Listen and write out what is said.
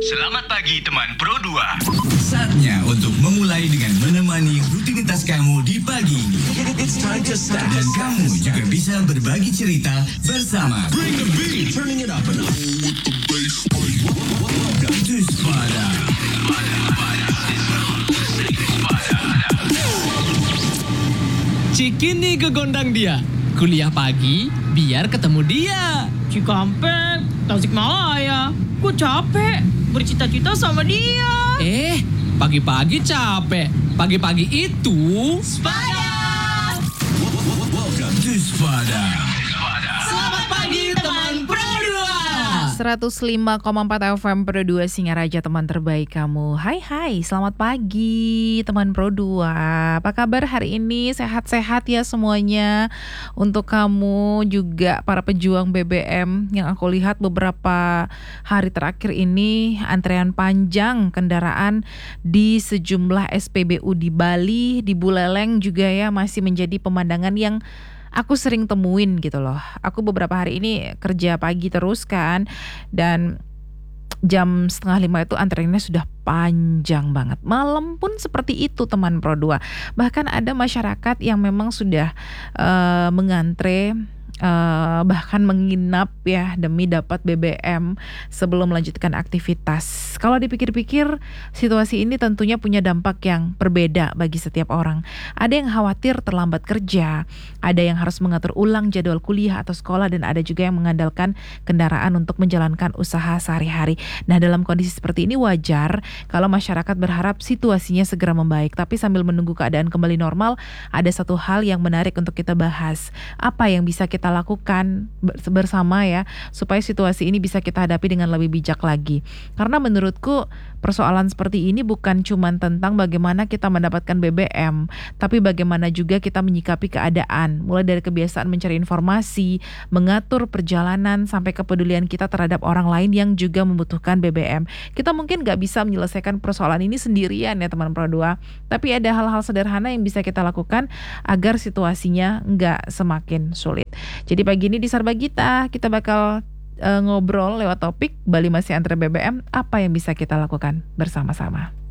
Selamat pagi teman Pro 2. Saatnya untuk memulai dengan menemani rutinitas kamu di pagi ini. Dan kamu juga bisa berbagi cerita bersama Bring the Beat, turning it up and up with the bass. Welcome to Spada. Cikini kegondang dia. Kuliah pagi, biar ketemu dia. Cikampek, Tasikmalaya. Gue capek bercita-cita sama dia. Pagi-pagi capek. Pagi-pagi itu Welcome to Spada. Selamat pagi teman Pro 105,4 FM Pro 2 Singaraja, teman terbaik kamu. Hai, selamat pagi teman Pro 2. Apa kabar hari ini? Sehat-sehat ya semuanya. Untuk kamu juga para pejuang BBM yang aku lihat beberapa hari terakhir ini antrean panjang kendaraan di sejumlah SPBU di Bali, di Buleleng juga ya, masih menjadi pemandangan yang aku sering temuin gitu loh. Aku beberapa hari ini kerja pagi terus kan, dan jam 4:30 itu antreannya sudah panjang banget. Malam pun seperti itu teman Pro 2. Bahkan ada masyarakat yang memang sudah mengantre, bahkan menginap ya demi dapat BBM sebelum melanjutkan aktivitas. Kalau dipikir-pikir, situasi ini tentunya punya dampak yang berbeda bagi setiap orang. Ada yang khawatir terlambat kerja, ada yang harus mengatur ulang jadwal kuliah atau sekolah, dan ada juga yang mengandalkan kendaraan untuk menjalankan usaha sehari-hari. Nah, dalam kondisi seperti ini wajar kalau masyarakat berharap situasinya segera membaik. Tapi sambil menunggu keadaan kembali normal, ada satu hal yang menarik untuk kita bahas. Apa yang bisa kita lakukan bersama ya, supaya situasi ini bisa kita hadapi dengan lebih bijak lagi. Karena menurutku persoalan seperti ini bukan cuma tentang bagaimana kita mendapatkan BBM, tapi bagaimana juga kita menyikapi keadaan, mulai dari kebiasaan mencari informasi, mengatur perjalanan, sampai kepedulian kita terhadap orang lain yang juga membutuhkan BBM. Kita mungkin gak bisa menyelesaikan persoalan ini sendirian ya teman Pro 2, tapi ada hal-hal sederhana yang bisa kita lakukan agar situasinya gak semakin sulit. Jadi pagi ini di Sarbagita kita bakal ngobrol lewat topik Bali masih antre BBM, apa yang bisa kita lakukan bersama-sama.